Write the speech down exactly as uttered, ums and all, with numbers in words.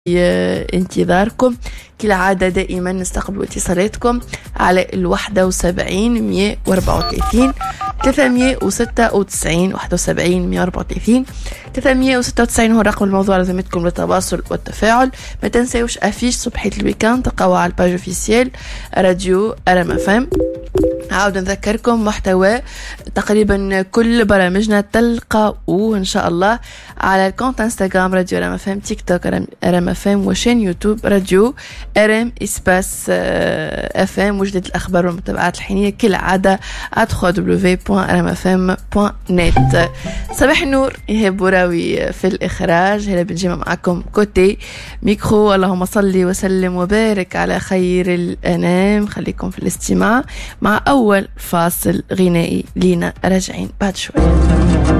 انتظاركم كالعادة. دائما نستقبل اتصالاتكم على الواحدة وسبعين مية واربعة وثلاثين ثلاثمية وستة وتسعين واحد وسبعين مية واربعة وثلاثين ثلاثمية وستة وتسعين هو رقم الموضوع لازمتكم للتواصل والتفاعل. ما تنساوش افيش صبحية الويكاند تلقاوها على الباج اوفيسيال راديو ار ام اف ام. عاود نذكركم محتوى تقريبا كل برامجنا تلقاوه ان شاء الله على الكونت انستغرام راديو ار ام اف ام، تيك توك ار ام اف ام، وشين يوتيوب راديو ار ام اسباس اف ام. وجدت الاخبار والمتابعات الحينيه كالعاده على دبليو دبليو دبليو دوت ار ام اف ام دوت نت. صباح النور، ايهاب بوراوي في الاخراج، هلا بنجيب معكم كوتي ميكرو. اللهم صل وسلم وبارك على خير الانام. خليكم في الاستماع مع أول فاصل غنائي لينا، راجعين بعد شوي.